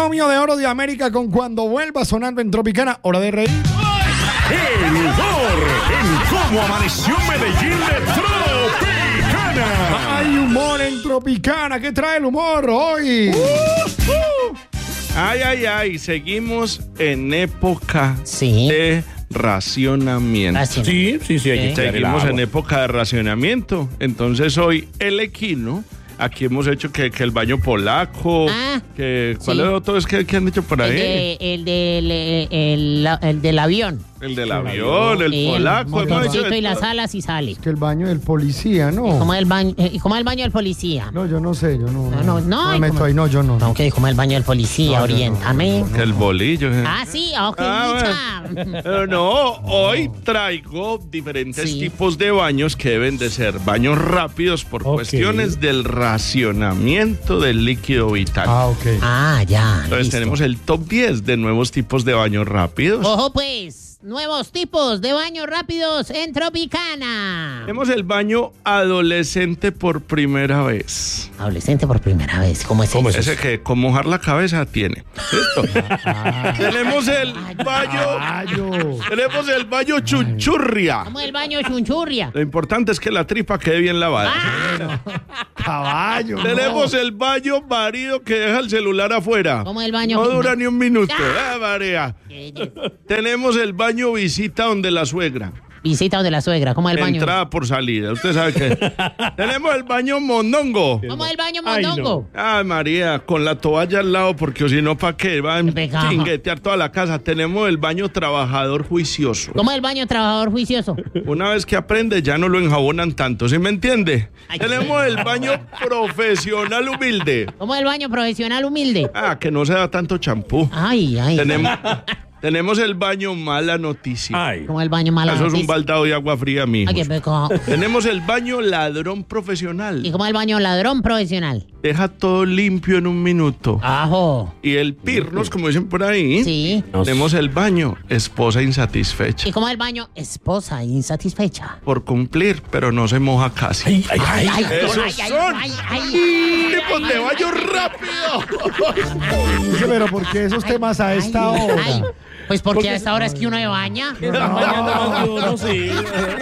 Binomio de Oro de América con Cuando Vuelva sonando en Tropicana. Hora de reír. El humor en Cómo Amaneció Medellín de Tropicana. Hay humor en Tropicana. ¿Qué trae el humor hoy? Ay, seguimos en época Sí. de racionamiento. Así. Sí, hay que echar el Seguimos agua. en época de racionamiento. Entonces hoy el equino. Aquí hemos hecho que el baño polaco. ¿Cuál sí. es otro es que han hecho por ahí? El del avión. El del avión, el polaco. El hemos hecho motorcito de y las todo. alas y sale. Que el baño del policía, ¿no? ¿Cómo es el baño, cómo es el baño del policía? No, yo no sé, yo no. No, me ¿y meto cómo? ahí, no, yo no. No, que ¿cómo es el baño del policía? No, yo no. Oriéntame. Que el bolillo. Ah, sí, ok, Bueno. Pero no, hoy traigo diferentes Sí. tipos de baños que deben de ser baños rápidos por cuestiones del racionamiento del líquido vital. Ok. Ah, ya. Entonces listo. tenemos el top 10 de nuevos tipos de baños rápidos. Ojo pues, nuevos tipos de baños rápidos en Tropicana. Tenemos el baño adolescente por primera vez. Adolescente por primera vez, ¿cómo es eso? Ese que con mojar la cabeza tiene. ¿Listo? Tenemos el baño. Caballo. Tenemos el baño chunchurria. ¿Cómo es el baño chunchurria? Lo importante es que la tripa quede bien lavada. Caballo. Tenemos el baño marido que deja el celular afuera. ¿Cómo es el baño? No dura ni un minuto. Ah. María. Tenemos el baño visita donde la suegra. Visita de la suegra, ¿cómo es el baño? Entrada por salida. Usted sabe que. Tenemos el baño mondongo. ¿Cómo es el baño Ay, mondongo? Ay, María, con la toalla al lado, porque si no, ¿para qué? Van a Pecado. chinguetear toda la casa. Tenemos el baño trabajador juicioso. ¿Cómo es el baño trabajador juicioso? Una vez que aprende, ya no lo enjabonan tanto, ¿sí me entiende? Ay. Tenemos el baño profesional humilde. ¿Cómo es el baño profesional humilde? Ah, que no se da tanto champú. Ay. Tenemos el baño mala noticia. Ay, ¿Cómo es el baño mala Eso es un noticia? baldado de agua fría, mijo. Ay, qué pecado. Tenemos el baño ladrón ¿Y profesional. cómo es el baño ladrón profesional? Deja todo limpio en un minuto. Ajo. Y el pirnos, como dicen por ahí. Sí. Tenemos el baño esposa insatisfecha. ¿Y cómo es el baño esposa insatisfecha? Por cumplir, pero no se moja casi. Esos son tipos de baño rápido. Dice, pero ¿por qué esos temas a esta hora? Pues porque a esta hora es que uno se baña. están bañando más de uno, sí.